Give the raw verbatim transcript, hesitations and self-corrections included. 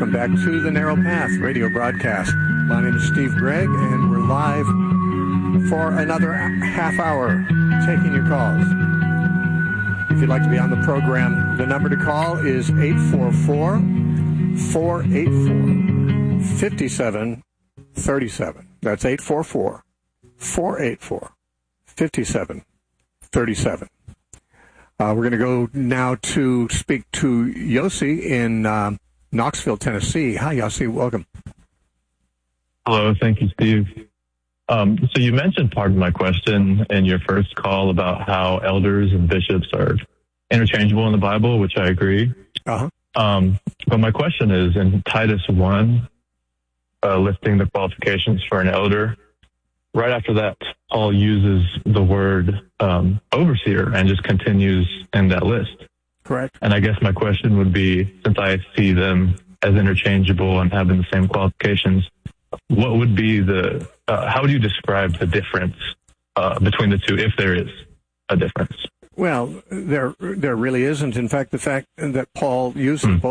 Welcome back to the Narrow Path radio broadcast. My name is Steve Gregg, and we're live for another half hour taking your calls. If you'd like to be on the program, the number to call is eight four four, four eight four, five seven three seven. That's eight four four, four eight four, five seven three seven. Uh, we're going to go now to speak to Yossi in uh, Knoxville, Tennessee. Hi, Yossi. Welcome. Hello. Thank you, Steve. Um, so you mentioned part of my question in your first call about how elders and bishops are interchangeable in the Bible, which I agree. Uh-huh. Um, but my question is, in Titus one, uh, listing the qualifications for an elder, right after that, Paul uses the word um, overseer and just continues in that list. Correct. And I guess my question would be, since I see them as interchangeable and having the same qualifications, what would be the, uh, how would you describe the difference uh, between the two, if there is a difference? Well, there there really isn't. In fact, the fact that Paul uses hmm. both